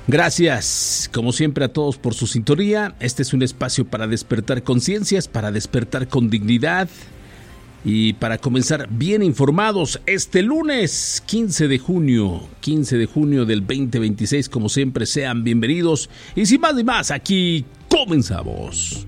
Gracias, como siempre, a todos por su sintonía. Este es un espacio para despertar conciencias, para despertar con dignidad y para comenzar bien informados este lunes 15 de junio del 2026. Como siempre, sean bienvenidos y sin más ni más, aquí comenzamos.